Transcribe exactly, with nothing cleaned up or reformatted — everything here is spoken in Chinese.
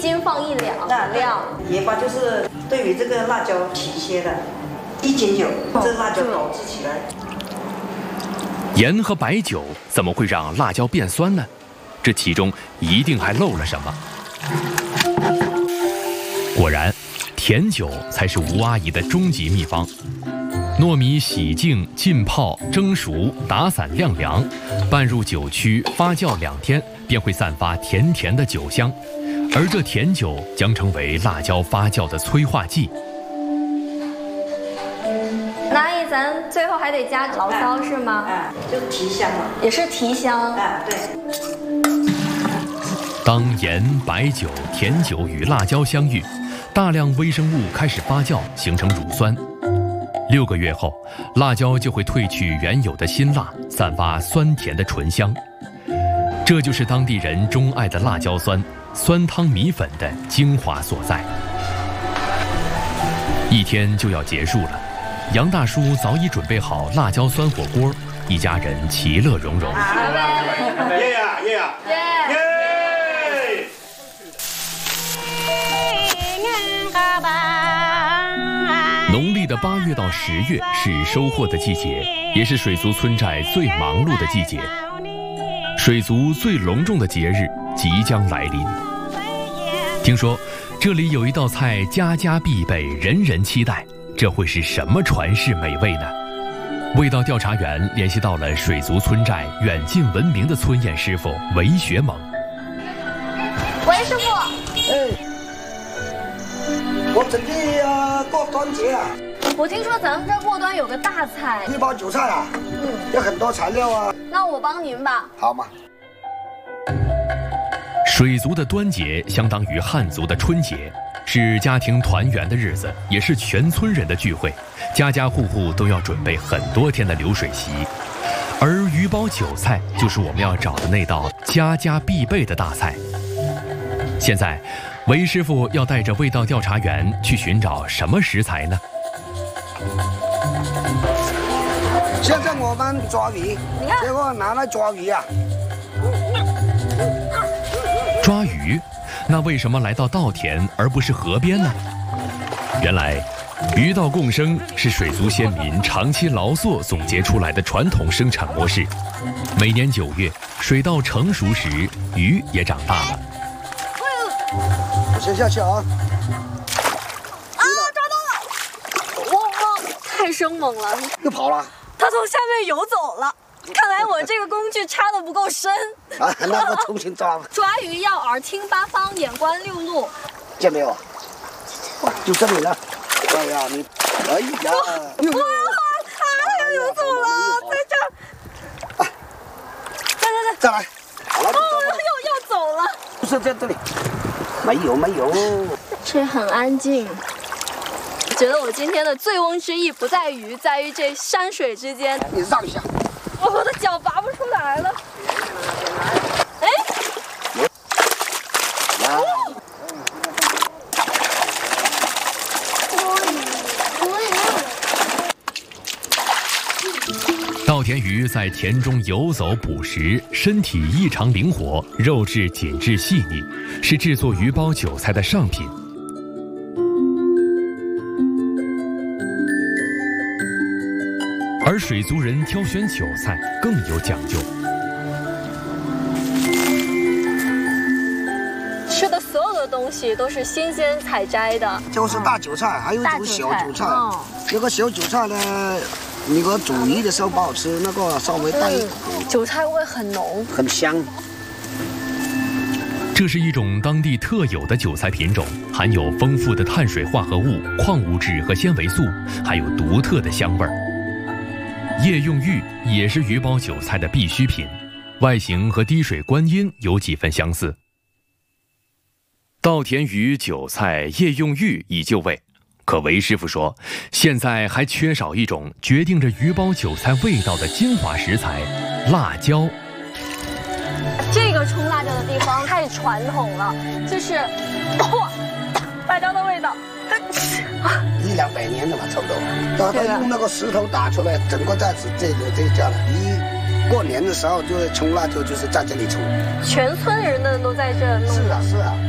先放一两两。 盐巴就是对于这个辣椒提鲜的，一斤酒，这辣椒保质起来。 盐和白酒怎么会让辣椒变酸呢？这其中一定还漏了什么。果然，甜酒才是吴阿姨的终极秘方。糯米洗净、浸泡、蒸熟、打散晾凉，拌入酒曲，发酵两天，便会散发甜甜的酒香。而这甜酒将成为辣椒发酵的催化剂。 那一咱最后还得加醪糟是吗？ 哎，就是提香嘛， 也是提香。 哎，对。 当盐、白酒、甜酒与辣椒相遇，大量微生物开始发酵，形成乳酸。六个月后，辣椒就会褪去原有的辛辣，散发酸甜的醇香。这就是当地人钟爱的辣椒酸、酸汤米粉的精华所在。一天就要结束了，杨大叔早已准备好辣椒酸火锅，一家人其乐融融。 耶呀耶呀耶！ 农历的八月到十月是收获的季节，也是水族村寨最忙碌的季节。水族最隆重的节日即将来临。听说这里有一道菜家家必备，人人期待，这会是什么传世美味呢？味道调查员联系到了水族村寨远近闻名的村宴师傅韦学猛。 韦师傅， 哎，我准备啊过端节啊。 我听说咱们这过端有个大菜， 一包韭菜啊， 嗯， 有很多材料啊。 那我帮您吧。 好嘛。 水族的端节相当于汉族的春节，是家庭团圆的日子，也是全村人的聚会，家家户户都要准备很多天的流水席。而鱼包韭菜就是我们要找的那道家家必备的大菜。现在，韦师傅要带着味道调查员去寻找什么食材呢？ 现在我们抓鱼，结果拿来抓鱼啊。 抓鱼？那为什么来到稻田而不是河边呢？原来，鱼稻共生是水族先民长期劳作总结出来的传统生产模式。每年九月，水稻成熟时，鱼也长大了。 我先下去啊！ 啊，抓到了！哇哇，太生猛了！ 又跑了。 它从下面游走了。看来我这个工具插得不够深。 啊，那我重新抓吧。 抓鱼要耳听八方，眼观六路。 见没有？哇，就这里了。哎呀，你，哎呀！ 哇，它又游走了，在这儿。啊，再再再再来。好了。 哦，又又走了。 不是在这里。没有没有。 这很安静。我觉得我今天的醉翁之意不在鱼，在于这山水之间。 你让一下。 我的脚拔不出来了。哎， 哦， 稻田鱼在田中游走捕食，身体异常灵活，肉质紧致细腻，是制作鱼包韭菜的上品。而水族人挑选韭菜更有讲究， 吃的所有的东西都是新鲜采摘的， 就是大韭菜，还有一种小韭菜。哦，这个小韭菜呢，你个煮鱼的时候不好吃，那个稍微带一股、 嗯，韭菜味很浓， 很香。 这是一种当地特有的韭菜品种，含有丰富的碳水化合物、矿物质和纤维素，还有独特的香味儿。叶用玉也是鱼包韭菜的必需品，外形和滴水观音有几分相似。稻田鱼、韭菜、叶用玉已就位，可韦师傅说，现在还缺少一种决定着鱼包韭菜味道的精华食材——辣椒。 这个冲辣椒的地方太传统了，就是哇，辣椒的味道。 一两百年了吧，差不多。他他用那个石头打出来，整个寨子这个这个家了。一过年的时候，就冲辣椒就是在这里冲。 全村人的都在这弄。 是啊，是啊。